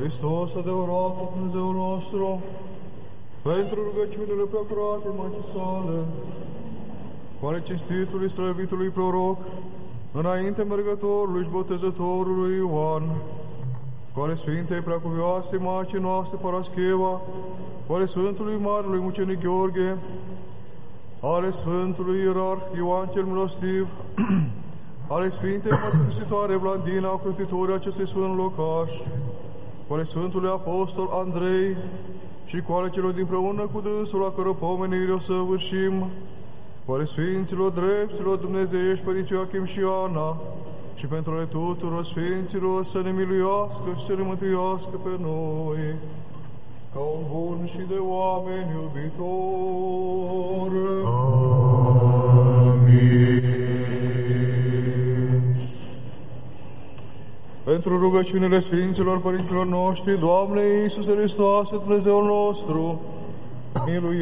Hristos, adevăratul Dumnezeu nostru, pentru rugăciunile preacurate Maicii sale, cu ale cinstitului, slăvitului proroc, înainte mergătorului și botezătorului Ioan, cu ale Sfintei Preacuvioase Maicii noastre Parascheva, cu ale Sfântului Marelui Mucenic Gheorghe, ale Sfântului Ierarh Ioan cel Milostiv, ale Sfintei Mărturisitoare Blandina, ocrotitorii acestui sfânt locaș, cu ale Sfântului Apostol Andrei și cu ale celor dinpreună cu dânsul, la căror pomenire o săvârșim, cu ale Sfinților dreptilor dumnezeiești, Părinții Ioachim și Ana, și pentru ale tuturor Sfinților să ne miluiască și să ne mântuiască pe noi, ca un bun și de oameni iubitor. Amin. Pentru rugăciunile Sfinților Părinților noștri, Doamne Iisuse Hristoase, Dumnezeul nostru, miluiește.